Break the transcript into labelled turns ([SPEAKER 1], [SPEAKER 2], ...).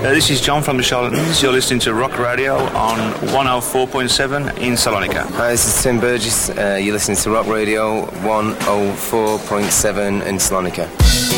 [SPEAKER 1] This is John from the Charlatans. You're listening to Rock Radio on 104.7 in Salonika.
[SPEAKER 2] Hi, this is Tim Burgess. You're listening to Rock Radio 104.7 in Salonika.